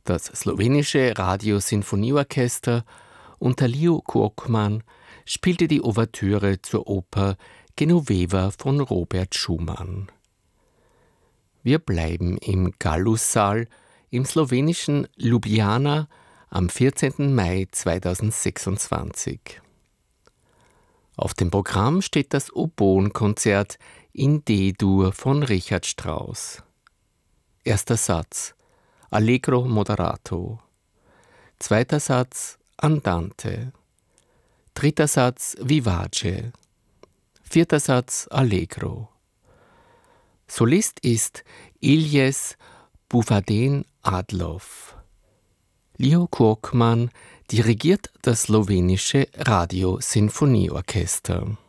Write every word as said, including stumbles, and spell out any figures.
Das slowenische Radio-Sinfonieorchester unter Leo Korkman spielte die Ouvertüre zur Oper Genoveva von Robert Schumann. Wir bleiben im Gallus-Saal im slowenischen Ljubljana am vierzehnten Mai zweitausendsechsundzwanzig. Auf dem Programm steht das Oboenkonzert in D-Dur von Richard Strauss. Erster Satz: Allegro moderato. Zweiter Satz: Andante. Dritter Satz: Vivace. Vierter Satz: Allegro. Solist ist Iljes Bufaden-Adlov. Leo Korkman dirigiert das slowenische Radio-Sinfonieorchester.